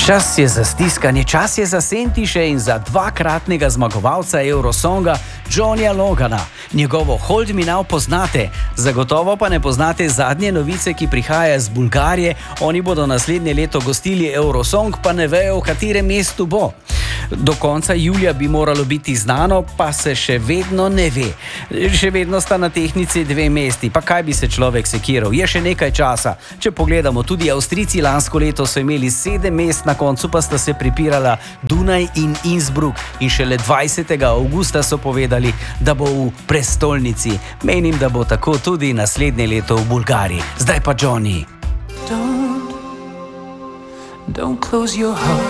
Čas je za stiskanje, čas je za Sentiše in za dvakratnega zmagovalca Eurosonga Johnnyja Logana. Njegovo Hold Me Now poznate, zagotovo pa ne poznate zadnje novice, ki prihaja z Bulgarije. Oni bodo naslednje leto gostili Eurosong, pa ne vejo, v katerem mestu bo. Do konca julija bi moralo biti znano, pa se še vedno ne ve. Še vedno sta na tehtnici dve mesti, pa kaj bi se človek sekiral? Je še nekaj časa. Če pogledamo, tudi Avstrijci lansko leto so imeli 7 mest, na koncu pa sta se pripirala Dunaj in Innsbruck in šele 20. avgusta so povedali, da bo v prestolnici. Menim, da bo tako tudi naslednje leto v Bulgariji. Zdaj pa Johnny. Don't close your heart.